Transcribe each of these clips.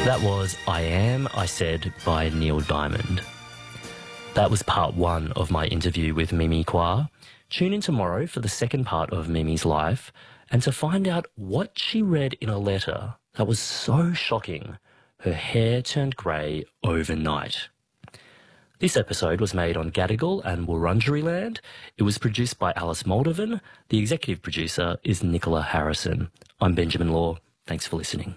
That was I Am, I Said by Neil Diamond. That was part one of my interview with Mimi Kwa. Tune in tomorrow for the second part of Mimi's life and to find out what she read in a letter that was so shocking, her hair turned grey overnight. This episode was made on Gadigal and Wurundjeri land. It was produced by Alice Moldovan. The executive producer is Nicola Harrison. I'm Benjamin Law. Thanks for listening.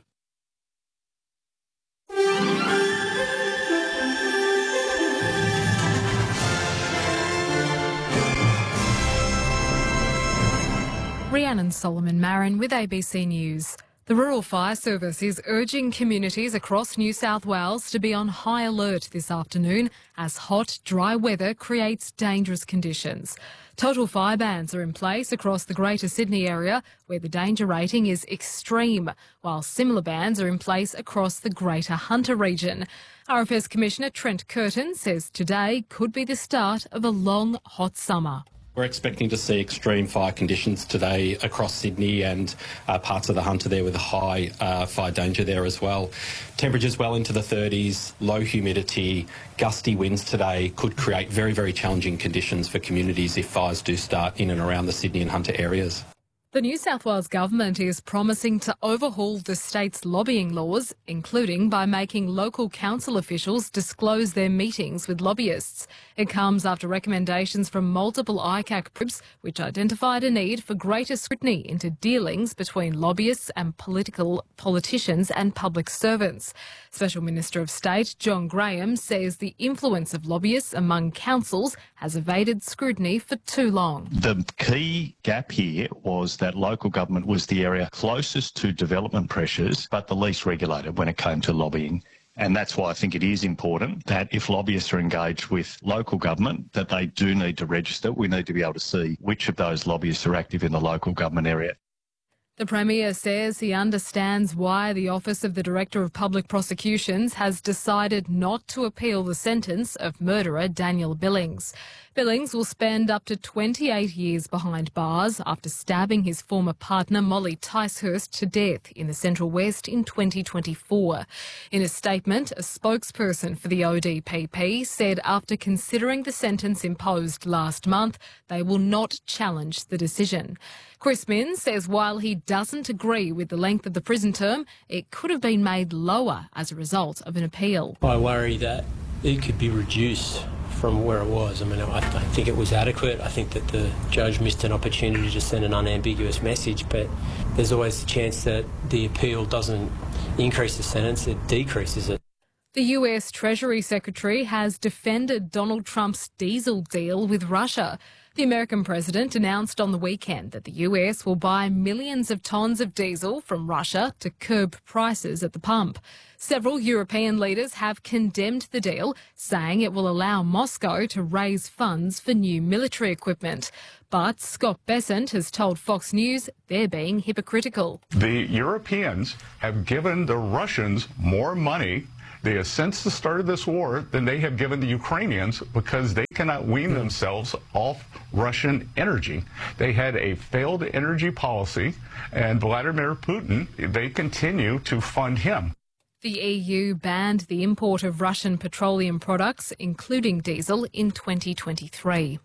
Rhiannon Solomon Marin with ABC News. The Rural Fire Service is urging communities across New South Wales to be on high alert this afternoon as hot, dry weather creates dangerous conditions. Total fire bans are in place across the Greater Sydney area where the danger rating is extreme, while similar bans are in place across the Greater Hunter region. RFS Commissioner Trent Curtin says today could be the start of a long, hot summer. We're expecting to see extreme fire conditions today across Sydney and parts of the Hunter there with a high fire danger there as well. Temperatures well into the 30s, low humidity, gusty winds today could create very, very challenging conditions for communities if fires do start in and around the Sydney and Hunter areas. The New South Wales Government is promising to overhaul the state's lobbying laws, including by making local council officials disclose their meetings with lobbyists. It comes after recommendations from multiple ICAC groups which identified a need for greater scrutiny into dealings between lobbyists and politicians and public servants. Special Minister of State John Graham says the influence of lobbyists among councils has evaded scrutiny for too long. The key gap here was that local government was the area closest to development pressures but the least regulated when it came to lobbying. And that's why I think it is important that if lobbyists are engaged with local government, that they do need to register. We need to be able to see which of those lobbyists are active in the local government area. The Premier says he understands why the Office of the Director of Public Prosecutions has decided not to appeal the sentence of murderer Daniel Billings. Billings will spend up to 28 years behind bars after stabbing his former partner Molly Ticehurst to death in the Central West in 2024. In a statement, a spokesperson for the ODPP said after considering the sentence imposed last month, they will not challenge the decision. Chris Minns says while he doesn't agree with the length of the prison term, it could have been made lower as a result of an appeal. I worry that it could be reduced from where it was. I mean, I think it was adequate. I think that the judge missed an opportunity to send an unambiguous message, but there's always the chance that the appeal doesn't increase the sentence, it decreases it. The US Treasury Secretary has defended Donald Trump's diesel deal with Russia. The American president announced on the weekend that the US will buy millions of tonnes of diesel from Russia to curb prices at the pump. Several European leaders have condemned the deal, saying it will allow Moscow to raise funds for new military equipment. But Scott Bessent has told Fox News they're being hypocritical. The Europeans have given the Russians more money since the start of this war than they have given the Ukrainians because they cannot wean themselves off Russian energy. They had a failed energy policy, and Vladimir Putin, they continue to fund him. The EU banned the import of Russian petroleum products, including diesel, in 2023.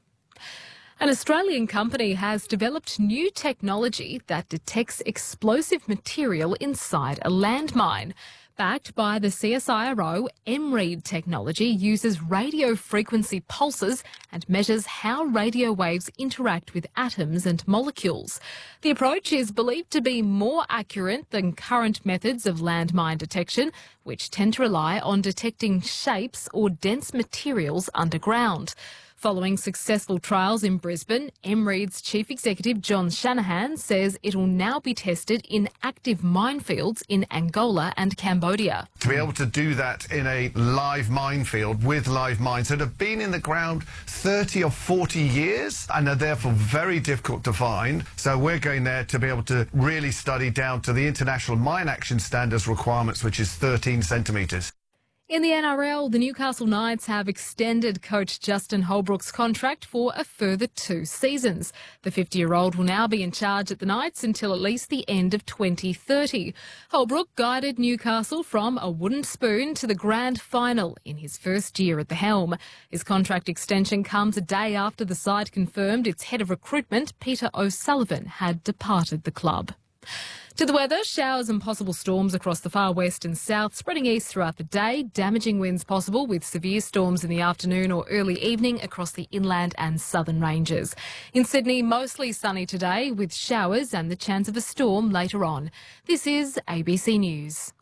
An Australian company has developed new technology that detects explosive material inside a landmine. Backed by the CSIRO, MREAD technology uses radio frequency pulses and measures how radio waves interact with atoms and molecules. The approach is believed to be more accurate than current methods of landmine detection, which tend to rely on detecting shapes or dense materials underground. Following successful trials in Brisbane, MREAD's Chief Executive John Shanahan says it will now be tested in active minefields in Angola and Cambodia. To be able to do that in a live minefield with live mines that have been in the ground 30 or 40 years and are therefore very difficult to find. So we're going there to be able to really study down to the International Mine Action Standards requirements, which is 13 centimetres. In the NRL, the Newcastle Knights have extended coach Justin Holbrook's contract for a further 2 seasons. The 50-year-old will now be in charge at the Knights until at least the end of 2030. Holbrook guided Newcastle from a wooden spoon to the grand final in his first year at the helm. His contract extension comes a day after the side confirmed its head of recruitment, Peter O'Sullivan, had departed the club. To the weather, showers and possible storms across the far west and south, spreading east throughout the day. Damaging winds possible with severe storms in the afternoon or early evening across the inland and southern ranges. In Sydney, mostly sunny today with showers and the chance of a storm later on. This is ABC News.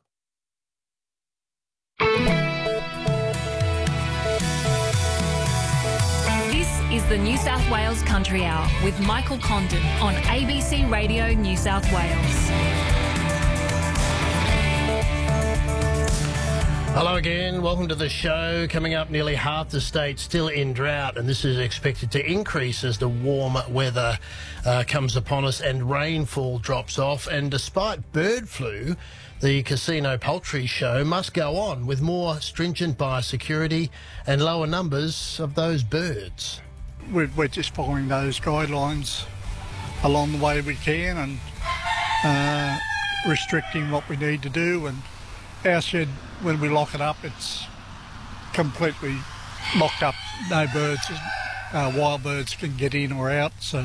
Is the New South Wales Country Hour with Michael Condon on ABC Radio New South Wales. Hello again, welcome to the show. Coming up, nearly half the state still in drought, and this is expected to increase as the warm weather comes upon us and rainfall drops off. And despite bird flu, the Casino Poultry Show must go on with more stringent biosecurity and lower numbers of those birds. We're just following those guidelines along the way we can and restricting what we need to do. And our shed, when we lock it up, it's completely locked up. No birds, wild birds can get in or out, so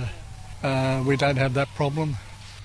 we don't have that problem.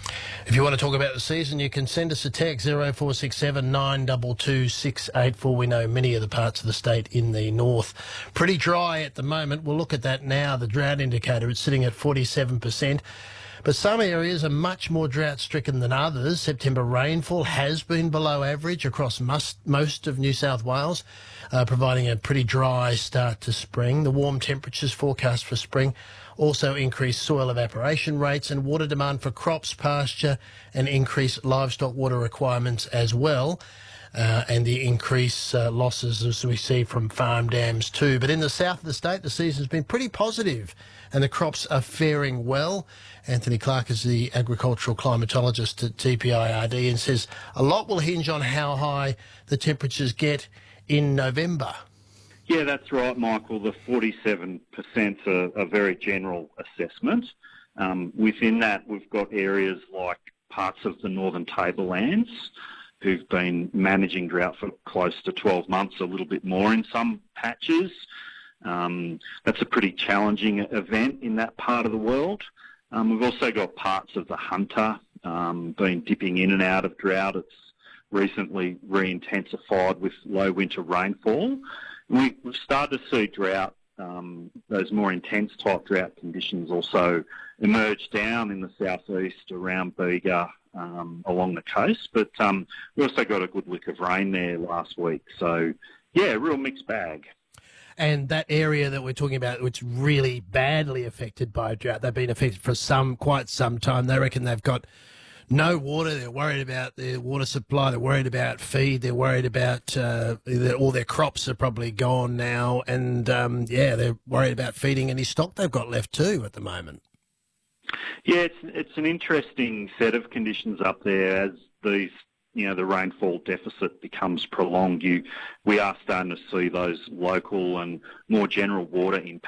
If you want to talk about the season, you can send us a text 0467 922 684. We know many of the parts of the state in the north. Pretty dry at the moment. We'll look at that now. The drought indicator is sitting at 47%. But some areas are much more drought-stricken than others. September rainfall has been below average across most of New South Wales, providing a pretty dry start to spring. The warm temperatures forecast for spring also increased soil evaporation rates and water demand for crops, pasture, and increased livestock water requirements as well. And the increased losses as we see from farm dams too. But in the south of the state, the season's been pretty positive and the crops are faring well. Anthony Clark is the agricultural climatologist at TPIRD and says a lot will hinge on how high the temperatures get in November. Yeah, that's right, Michael. The 47%'s a very general assessment. Within that, we've got areas like parts of the Northern Tablelands who've been managing drought for close to 12 months, a little bit more in some patches. That's a pretty challenging event in that part of the world. We've also got parts of the Hunter been dipping in and out of drought. It's recently re-intensified with low winter rainfall. We've started to see drought, those more intense type drought conditions also emerge down in the southeast around Bega, along the coast. But we also got a good lick of rain there last week. So, yeah, real mixed bag. And that area that we're talking about, which really badly affected by drought, they've been affected for quite some time. They reckon they've got no water. They're worried about their water supply. They're worried about feed. They're worried about all their crops are probably gone now. And, they're worried about feeding any stock they've got left too at the moment. Yeah, it's an interesting set of conditions up there as these, the rainfall deficit becomes prolonged. We are starting to see those local and more general water impacts